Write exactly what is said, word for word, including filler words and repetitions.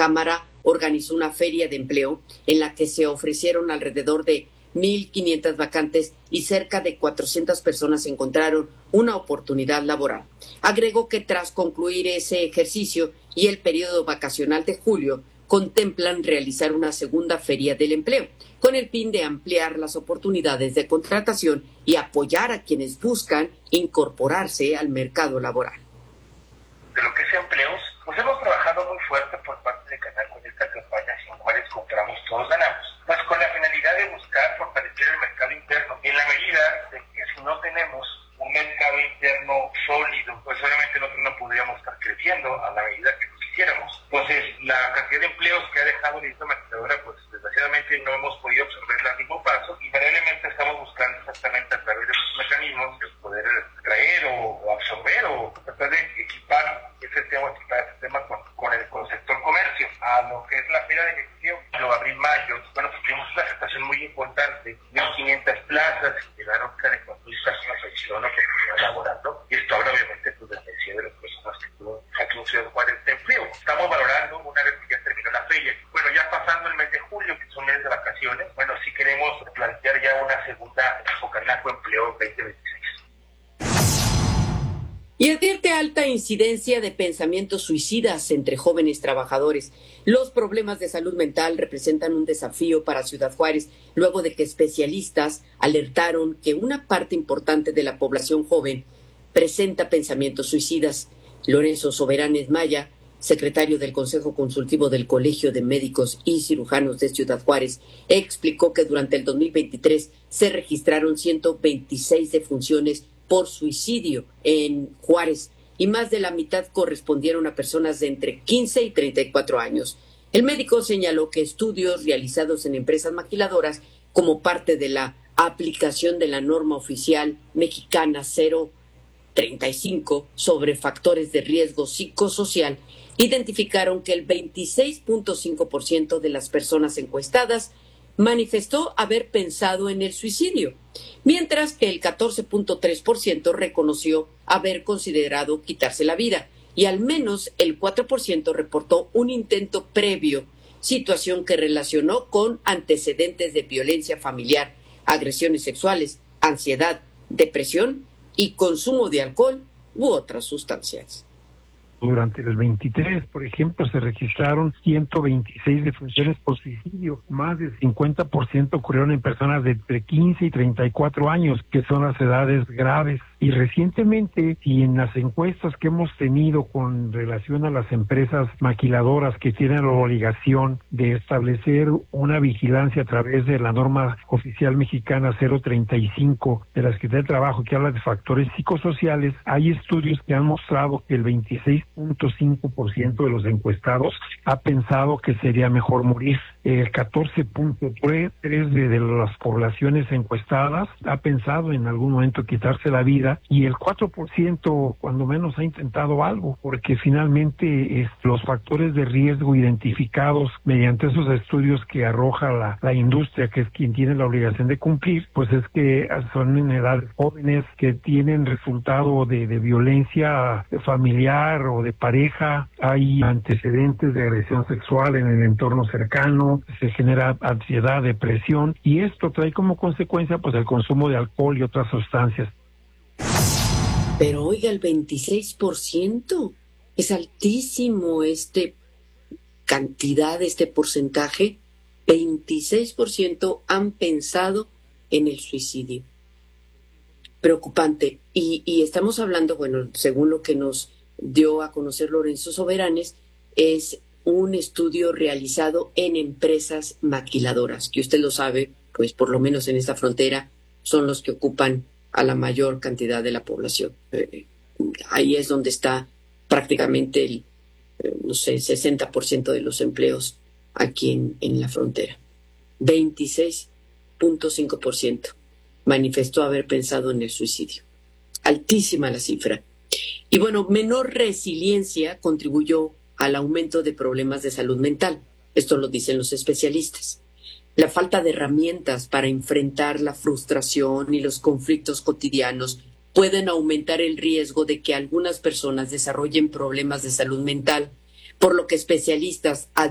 Cámara organizó una feria de empleo en la que se ofrecieron alrededor de mil quinientas vacantes y cerca de cuatrocientas personas encontraron una oportunidad laboral. Agregó que tras concluir ese ejercicio y el periodo vacacional de julio, contemplan realizar una segunda feria del empleo, con el fin de ampliar las oportunidades de contratación y apoyar a quienes buscan incorporarse al mercado laboral. De lo que es empleos, pues hemos trabajado muy fuerte por parte de Canal con esta campaña Sin Juárez compramos, todos ganamos, pues con la finalidad de buscar fortalecer el mercado interno, en la medida de que si no tenemos un mercado interno sólido, pues obviamente nosotros no podríamos estar creciendo a la medida que lo quisiéramos. Entonces, la cantidad de empleos que ha dejado la industria maquiladora, pues desgraciadamente no hemos podido absorberla a ningún paso, y invariablemente estamos buscando exactamente a través de esos mecanismos de poder traer o, o absorber o tratar de equipar ese tema, equipar ese tema con, con, el, con el sector comercio. A lo que es la feria de elección, lo abril-mayo, bueno, pues tuvimos una aceptación muy importante, mil quinientas plazas, llegaron casi cuatro mil personas a Chirona que estuvieron laborando, y esto ahora obviamente pues desmeció de las personas que tuvo aquí en Ciudad Juárez de empleo. Estamos valorando, una vez que ya terminó la feria, bueno, ya pasando el mes de julio, que son meses de vacaciones, bueno, sí queremos plantear ya una segunda Focanaco Empleo veinte veintiséis. Y advierte alta incidencia de pensamientos suicidas entre jóvenes trabajadores. Los problemas de salud mental representan un desafío para Ciudad Juárez, luego de que especialistas alertaron que una parte importante de la población joven presenta pensamientos suicidas. Lorenzo Soberanes Maya, secretario del Consejo Consultivo del Colegio de Médicos y Cirujanos de Ciudad Juárez, explicó que durante el dos mil veintitrés se registraron ciento veintiséis defunciones por suicidio en Juárez y más de la mitad correspondieron a personas de entre quince y treinta y cuatro años. El médico señaló que estudios realizados en empresas maquiladoras como parte de la aplicación de la norma oficial mexicana cero treinta y cinco sobre factores de riesgo psicosocial identificaron que el veintiséis punto cinco por ciento de las personas encuestadas manifestó haber pensado en el suicidio, mientras que el catorce punto tres por ciento reconoció haber considerado quitarse la vida y al menos el cuatro por ciento reportó un intento previo, situación que relacionó con antecedentes de violencia familiar, agresiones sexuales, ansiedad, depresión y consumo de alcohol u otras sustancias. Durante el veintitrés, por ejemplo, se registraron ciento veintiséis defunciones por suicidio. Más del cincuenta por ciento ocurrieron en personas de entre quince y treinta y cuatro años, que son las edades graves. Y recientemente, y en las encuestas que hemos tenido con relación a las empresas maquiladoras que tienen la obligación de establecer una vigilancia a través de la norma oficial mexicana cero treinta y cinco de la Secretaría de Trabajo, que habla de factores psicosociales, hay estudios que han mostrado que el veintiséis punto cinco por ciento de los encuestados ha pensado que sería mejor morir. El catorce punto tres de, de las poblaciones encuestadas ha pensado en algún momento quitarse la vida, y el cuatro por ciento cuando menos ha intentado algo, porque finalmente es, los factores de riesgo identificados mediante esos estudios que arroja la, la industria, que es quien tiene la obligación de cumplir, pues es que son en edades jóvenes que tienen resultado de, de violencia familiar o de pareja, hay antecedentes de agresión sexual en el entorno cercano, se genera ansiedad, depresión, y esto trae como consecuencia pues el consumo de alcohol y otras sustancias. Pero oiga, el veintiséis por ciento es altísimo, este cantidad, este porcentaje. veintiséis por ciento han pensado en el suicidio. Preocupante. Y, y estamos hablando, bueno, según lo que nos dio a conocer Lorenzo Soberanes, es un estudio realizado en empresas maquiladoras, que usted lo sabe, pues por lo menos en esta frontera son los que ocupan a la mayor cantidad de la población. Eh, ahí es donde está prácticamente el, eh, no sé, sesenta por ciento de los empleos aquí en, en la frontera. veintiséis punto cinco por ciento manifestó haber pensado en el suicidio. Altísima la cifra. Y bueno, menor resiliencia contribuyó al aumento de problemas de salud mental. Esto lo dicen los especialistas. La falta de herramientas para enfrentar la frustración y los conflictos cotidianos pueden aumentar el riesgo de que algunas personas desarrollen problemas de salud mental, por lo que especialistas